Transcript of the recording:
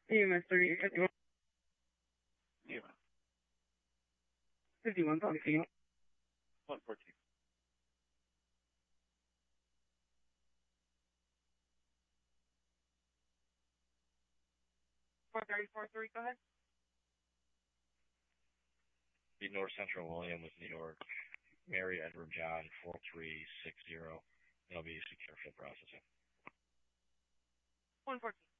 EMS 3851. EMS. 51 talking. 114. Go ahead. The North Central William with New York, Mary Edward John 4360. It'll be secure for processing. 114.